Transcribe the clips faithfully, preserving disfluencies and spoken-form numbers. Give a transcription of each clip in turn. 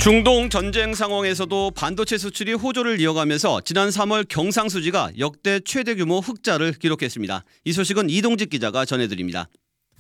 중동 전쟁 상황에서도 반도체 수출이 호조를 이어가면서 지난 삼월 경상수지가 역대 최대 규모 흑자를 기록했습니다. 이 소식은 이동직 기자가 전해드립니다.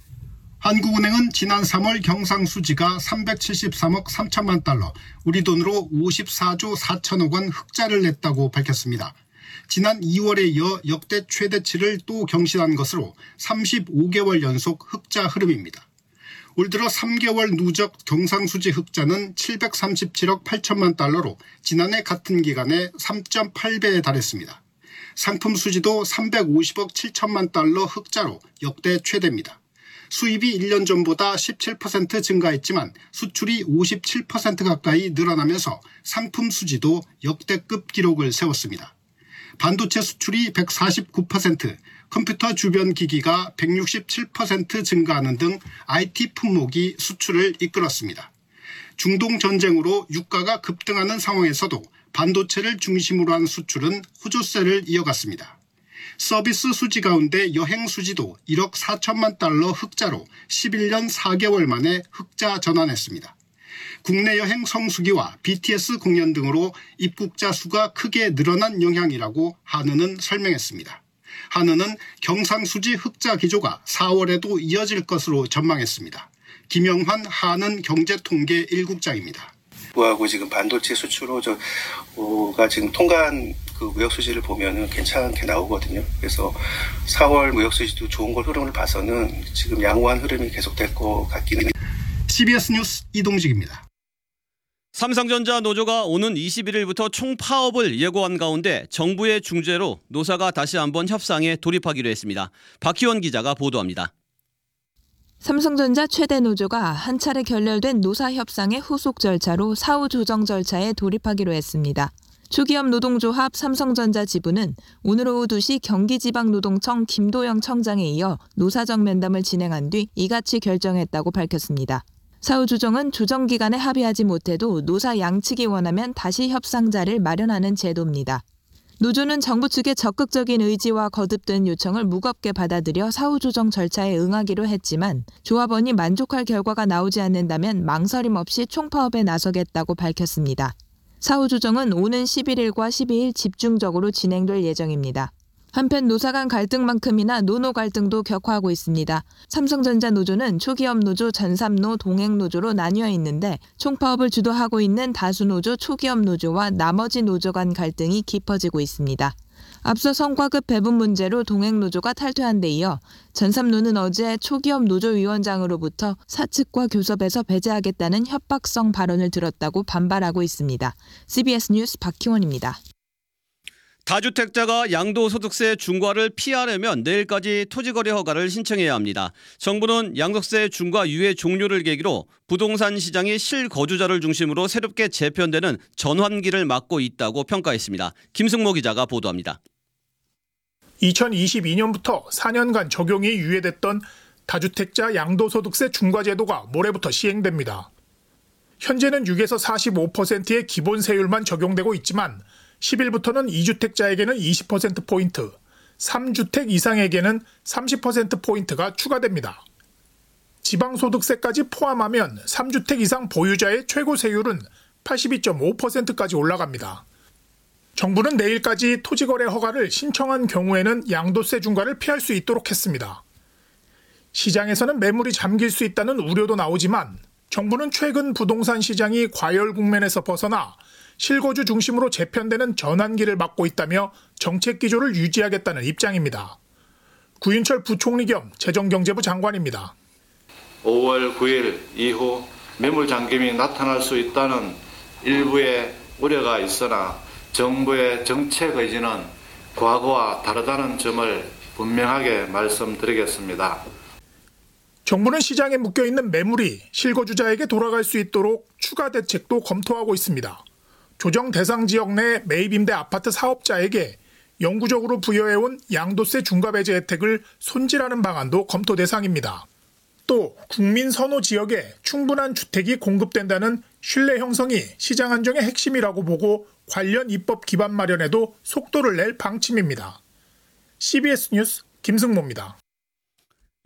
한국은행은 지난 삼월 경상수지가 삼백칠십삼억 삼천만 달러, 우리 돈으로 오십사조 사천억 원 흑자를 냈다고 밝혔습니다. 지난 이월에 이어 역대 최대치를 또 경신한 것으로 삼십오 개월 연속 흑자 흐름입니다. 올 들어 삼 개월 누적 경상수지 흑자는 칠백삼십칠억 팔천만 달러로 지난해 같은 기간에 삼 점 팔 배에 달했습니다. 상품 수지도 삼백오십억 칠천만 달러 흑자로 역대 최대입니다. 수입이 일 년 전보다 십칠 퍼센트 증가했지만 수출이 오십칠 퍼센트 가까이 늘어나면서 상품 수지도 역대급 기록을 세웠습니다. 반도체 수출이 백사십구 퍼센트, 컴퓨터 주변 기기가 백육십칠 퍼센트 증가하는 등 아이티 품목이 수출을 이끌었습니다. 중동 전쟁으로 유가가 급등하는 상황에서도 반도체를 중심으로 한 수출은 호조세를 이어갔습니다. 서비스 수지 가운데 여행 수지도 일억 사천만 달러 흑자로 십일 년 사 개월 만에 흑자 전환했습니다. 국내 여행 성수기와 비티에스 공연 등으로 입국자 수가 크게 늘어난 영향이라고 한은은 설명했습니다. 한은은 경상수지 흑자 기조가 사월에도 이어질 것으로 전망했습니다. 김영환 한은 경제통계 일 국장입니다. 하고 지금 반도체 수출 호조가 지금 통관 그 무역 수지를 보면은 괜찮게 나오거든요. 그래서 사월 무역 수지도 좋은 걸 흐름을 봐서는 지금 양호한 흐름이 계속될 것 같기는 해요. 씨비에스 뉴스 이동직입니다. 삼성전자 노조가 오는 이십일일부터 총파업을 예고한 가운데 정부의 중재로 노사가 다시 한번 협상에 돌입하기로 했습니다. 박희원 기자가 보도합니다. 삼성전자 최대 노조가 한 차례 결렬된 노사 협상의 후속 절차로 사후 조정 절차에 돌입하기로 했습니다. 초기업 노동조합 삼성전자 지부는 오늘 오후 두 시 경기지방노동청 김도영 청장에 이어 노사정 면담을 진행한 뒤 이같이 결정했다고 밝혔습니다. 사후 조정은 조정 기간에 합의하지 못해도 노사 양측이 원하면 다시 협상자를 마련하는 제도입니다. 노조는 정부 측의 적극적인 의지와 거듭된 요청을 무겁게 받아들여 사후 조정 절차에 응하기로 했지만 조합원이 만족할 결과가 나오지 않는다면 망설임 없이 총파업에 나서겠다고 밝혔습니다. 사후 조정은 오는 십일일과 십이일 집중적으로 진행될 예정입니다. 한편 노사 간 갈등만큼이나 노노 갈등도 격화하고 있습니다. 삼성전자 노조는 초기업 노조, 전삼노, 동행노조로 나뉘어 있는데 총파업을 주도하고 있는 다수노조, 초기업 노조와 나머지 노조 간 갈등이 깊어지고 있습니다. 앞서 성과급 배분 문제로 동행노조가 탈퇴한 데 이어 전삼노는 어제 초기업 노조위원장으로부터 사측과 교섭에서 배제하겠다는 협박성 발언을 들었다고 반발하고 있습니다. 씨비에스 뉴스 박희원입니다. 다주택자가 양도소득세 중과를 피하려면 내일까지 토지거래 허가를 신청해야 합니다. 정부는 양도세 중과 유예 종료를 계기로 부동산 시장이 실거주자를 중심으로 새롭게 재편되는 전환기를 맞고 있다고 평가했습니다. 김승모 기자가 보도합니다. 이천이십이년부터 사 년간 적용이 유예됐던 다주택자 양도소득세 중과 제도가 모레부터 시행됩니다. 현재는 육에서 사십오 퍼센트의 기본 세율만 적용되고 있지만 십일부터는 이주택자에게는 이십 퍼센트포인트, 삼주택 이상에게는 삼십 퍼센트포인트가 추가됩니다. 지방소득세까지 포함하면 삼주택 이상 보유자의 최고 세율은 팔십이 점 오 퍼센트까지 올라갑니다. 정부는 내일까지 토지거래 허가를 신청한 경우에는 양도세 중과를 피할 수 있도록 했습니다. 시장에서는 매물이 잠길 수 있다는 우려도 나오지만 정부는 최근 부동산 시장이 과열 국면에서 벗어나 실거주 중심으로 재편되는 전환기를 맞고 있다며 정책 기조를 유지하겠다는 입장입니다. 구윤철 부총리 겸 재정경제부 장관입니다. 오월 구일 이후 매물 잠김이 나타날 수 있다는 일부의 우려가 있으나 정부의 정책 의지는 과거와 다르다는 점을 분명하게 말씀드리겠습니다. 정부는 시장에 묶여있는 매물이 실거주자에게 돌아갈 수 있도록 추가 대책도 검토하고 있습니다. 조정 대상 지역 내 매입임대 아파트 사업자에게 영구적으로 부여해온 양도세 중과 배제 혜택을 손질하는 방안도 검토 대상입니다. 또 국민 선호 지역에 충분한 주택이 공급된다는 신뢰 형성이 시장 안정의 핵심이라고 보고 관련 입법 기반 마련에도 속도를 낼 방침입니다. 씨비에스 뉴스 김승모입니다.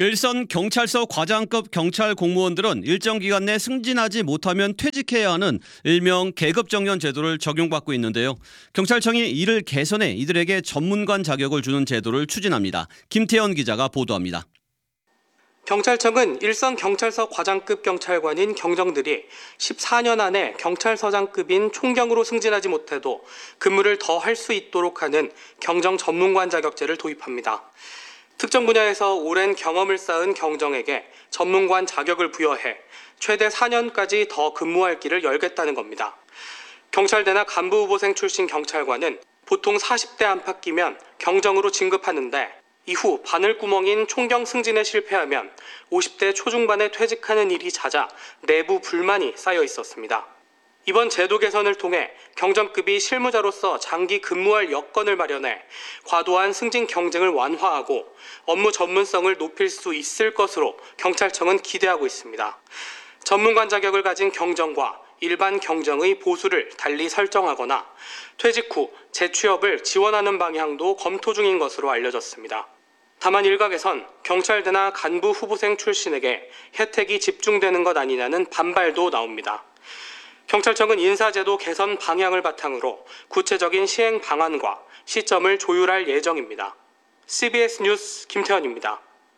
일선 경찰서 과장급 경찰 공무원들은 일정 기간 내 승진하지 못하면 퇴직해야 하는 일명 계급정년 제도를 적용받고 있는데요. 경찰청이 이를 개선해 이들에게 전문관 자격을 주는 제도를 추진합니다. 김태현 기자가 보도합니다. 경찰청은 일선 경찰서 과장급 경찰관인 경정들이 십사 년 안에 경찰서장급인 총경으로 승진하지 못해도 근무를 더 할 수 있도록 하는 경정 전문관 자격제를 도입합니다. 특정 분야에서 오랜 경험을 쌓은 경정에게 전문관 자격을 부여해 최대 사 년까지 더 근무할 길을 열겠다는 겁니다. 경찰대나 간부 후보생 출신 경찰관은 보통 사십 대 안팎이면 경정으로 진급하는데 이후 바늘구멍인 총경 승진에 실패하면 오십 대 초중반에 퇴직하는 일이 잦아 내부 불만이 쌓여 있었습니다. 이번 제도 개선을 통해 경정급이 실무자로서 장기 근무할 여건을 마련해 과도한 승진 경쟁을 완화하고 업무 전문성을 높일 수 있을 것으로 경찰청은 기대하고 있습니다. 전문관 자격을 가진 경정과 일반 경정의 보수를 달리 설정하거나 퇴직 후 재취업을 지원하는 방향도 검토 중인 것으로 알려졌습니다. 다만 일각에선 경찰대나 간부 후보생 출신에게 혜택이 집중되는 것 아니냐는 반발도 나옵니다. 경찰청은 인사제도 개선 방향을 바탕으로 구체적인 시행 방안과 시점을 조율할 예정입니다. 씨비에스 뉴스 김태현입니다.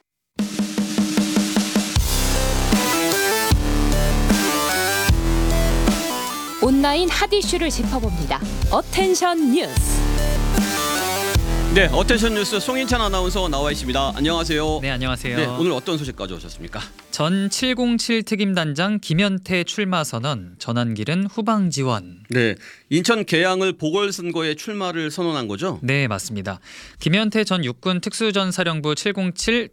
온라인 핫 이슈를 짚어봅니다. 어텐션 뉴스. 네, 어텐션 뉴스 송인찬 아나운서 나와 있습니다. 안녕하세요. 네, 안녕하세요. 네, 오늘 어떤 소식 가져오셨습니까? 전 칠공칠 특임단장 김현태 출마 선언, 전환길은 후방 지원. 네, 인천 계양을 보궐선거에 출마를 선언한 거죠? 네, 맞습니다. 김현태 전 육군 특수전사령부 칠공칠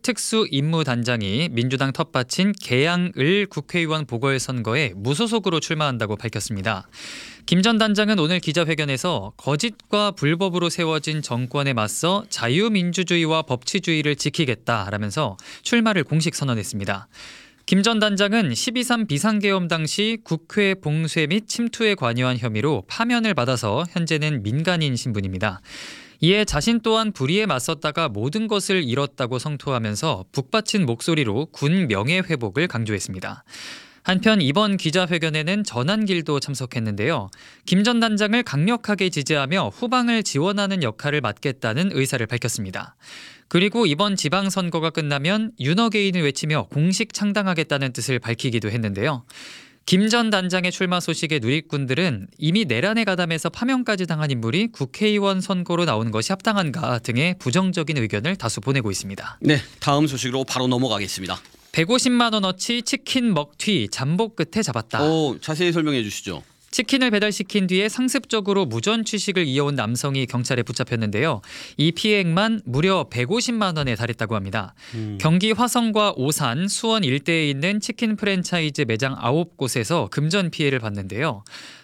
특수임무단장이 민주당 텃밭인 계양을 국회의원 보궐선거에 무소속으로 출마한다고 밝혔습니다. 김 전 단장은 오늘 기자회견에서 거짓과 불법으로 세워진 정권에 맞서 자유민주주의와 법치주의를 지키겠다라면서 출마를 공식 선언했습니다. 김 전 단장은 십이 삼 비상계엄 당시 국회 봉쇄 및 침투에 관여한 혐의로 파면을 받아서 현재는 민간인 신분입니다. 이에 자신 또한 불의에 맞섰다가 모든 것을 잃었다고 성토하면서 북받친 목소리로 군 명예회복을 강조했습니다. 한편 이번 기자회견에는 전환길도 참석했는데요. 김 전 단장을 강력하게 지지하며 후방을 지원하는 역할을 맡겠다는 의사를 밝혔습니다. 그리고 이번 지방선거가 끝나면 윤어게인을 외치며 공식 창당하겠다는 뜻을 밝히기도 했는데요. 김 전 단장의 출마 소식에 누리꾼들은 이미 내란에 가담해서 파면까지 당한 인물이 국회의원 선거로 나오는 것이 합당한가 등의 부정적인 의견을 다수 보내고 있습니다. 네, 다음 소식으로 바로 넘어가겠습니다. 백오십만 원어치 치킨 먹튀 잠복 끝에 잡았다. 오, 자세히 설명해 주시죠. 치킨을 배달시킨 뒤에 상습적으로 무전 취식을 이어온 남성이 경찰에 붙잡혔는데요. 이 피해액만 무려 백오십만 원에 달했다고 합니다. 음. 경기 화성과 오산, 수원 일대에 있는 치킨 프랜차이즈 매장 아홉 곳에서 금전 피해를 봤는데요.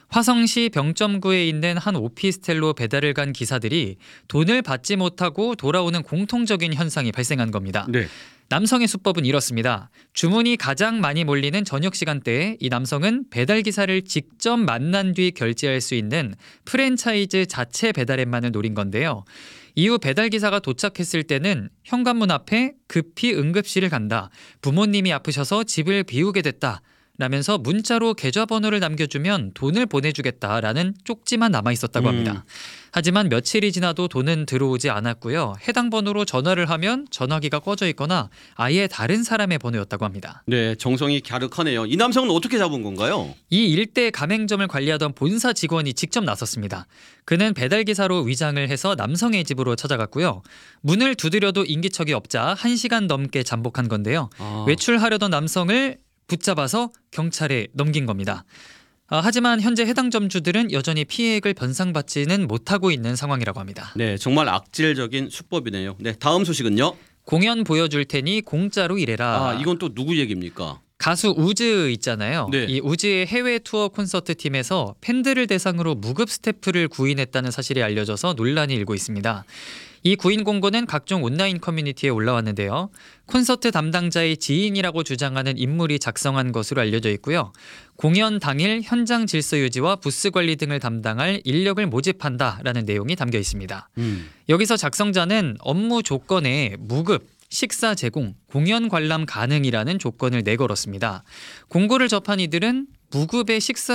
화성시 병점구에 있는 한 오피스텔로 배달을 간 기사들이 돈을 받지 못하고 돌아오는 공통적인 현상이 발생한 겁니다. 네. 남성의 수법은 이렇습니다. 주문이 가장 많이 몰리는 저녁 시간대에 이 남성은 배달기사를 직접 만난 뒤 결제할 수 있는 프랜차이즈 자체 배달앱만을 노린 건데요. 이후 배달기사가 도착했을 때는 현관문 앞에 급히 응급실을 간다. 부모님이 아프셔서 집을 비우게 됐다. 라면서 문자로 계좌번호를 남겨주면 돈을 보내주겠다라는 쪽지만 남아있었다고 합니다. 음. 하지만 며칠이 지나도 돈은 들어오지 않았고요. 해당 번호로 전화를 하면 전화기가 꺼져 있거나 아예 다른 사람의 번호였다고 합니다. 네, 정성이 갸륵하네요. 이 남성은 어떻게 잡은 건가요? 이 일대 가맹점을 관리하던 본사 직원이 직접 나섰습니다. 그는 배달기사로 위장을 해서 남성의 집으로 찾아갔고요. 문을 두드려도 인기척이 없자 한 시간 넘게 잠복한 건데요. 아. 외출하려던 남성을 붙잡아서 경찰에 넘긴 겁니다. 아, 하지만 현재 해당 점주들은 여전히 피해액을 변상받지는 못하고 있는 상황이라고 합니다. 네, 정말 악질적인 수법이네요. 네, 다음 소식은요. 공연 보여줄 테니 공짜로 일해라. 아, 이건 또 누구 얘기입니까? 가수 우즈 있잖아요. 네. 이 우즈의 해외 투어 콘서트 팀에서 팬들을 대상으로 무급 스태프를 구인했다는 사실이 알려져서 논란이 일고 있습니다. 이 구인 공고는 각종 온라인 커뮤니티에 올라왔는데요. 콘서트 담당자의 지인이라고 주장하는 인물이 작성한 것으로 알려져 있고요. 공연 당일 현장 질서 유지와 부스 관리 등을 담당할 인력을 모집한다라는 내용이 담겨 있습니다. 음. 여기서 작성자는 업무 조건에 무급, 식사 제공, 공연 관람 가능이라는 조건을 내걸었습니다. 공고를 접한 이들은 무급의 식사